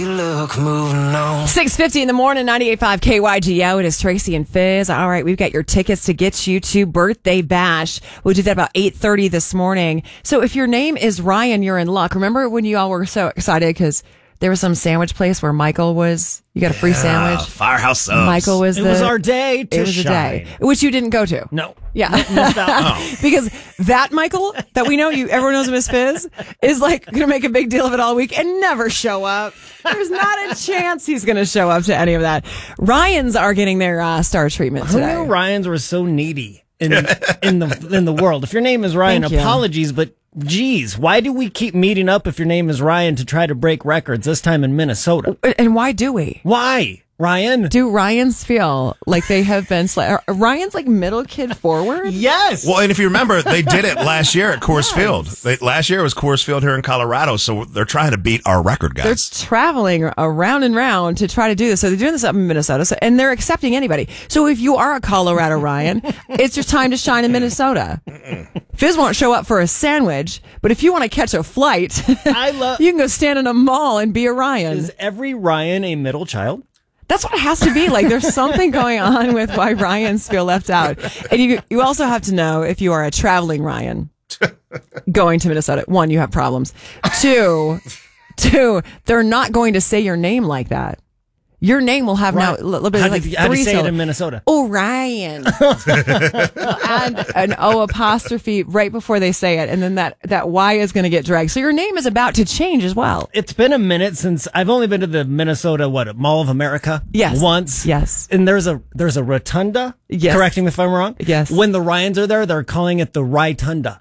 Look, moving on. 6:50 in the morning, 98.5 KYGO. It is Tracy and Fizz. All right, we've got your tickets to get you to Birthday Bash. We'll do that about 8:30 this morning. So if your name is Ryan, you're in luck. Remember when you all were so excited because there was some sandwich place where Michael was? You got a free sandwich. Firehouse Subs. Michael was It was our day to It was a day, shine. which you didn't go to. No. Yeah. Missed out. Because that Michael that we know, everyone knows him as Fizz, is like going to make a big deal of it all week and never show up. There's not a chance he's going to show up to any of that. Ryans are getting their star treatment Who today. knew Ryans were so needy in the world? If your name is Ryan, Thank you. apologies, but geez, why do we keep meeting up if your name is Ryan to try to break records, this time in Minnesota? And why do we? Why, Ryan? Do Ryans feel like they have been... are Ryans like middle kid forward? Yes. Well, and if you remember, they did it last year at Coors Field. Last year was Coors Field here in Colorado, so they're trying to beat our record, They're guys. traveling around and round to try to do this. So they're doing this up in Minnesota, and they're accepting anybody. So if you are a Colorado Ryan, it's your time to shine in Minnesota. Fizz won't show up for a sandwich, but if you want to catch a flight, you can go stand in a mall and be a Ryan. Is every Ryan a middle child? That's what it has to be. Like, there's something going on with why Ryans feel left out. And you also have to know if you are a traveling Ryan going to Minnesota. One, you have problems. Two, they're not going to say your name like that. Your name will have now a little bit like how do three you say it syllables. in Minnesota? Oh, Ryan. Add an O apostrophe right before they say it, and then that Y is going to get dragged. So your name is about to change as well. It's been a minute since I've only been to the Minnesota Mall of America. Yes. Once. Yes. And there's a rotunda. Yes. Correcting me if I'm wrong. Yes. When the Ryans are there, they're calling it the Rytunda.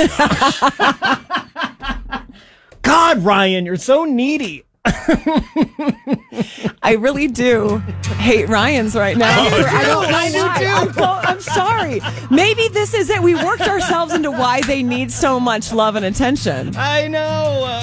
God, Ryan, you're so needy. I really do hate Ryans right now. I don't know I do why. too. I'm sorry. Maybe this is it. We worked ourselves into why they need so much love and attention. I know.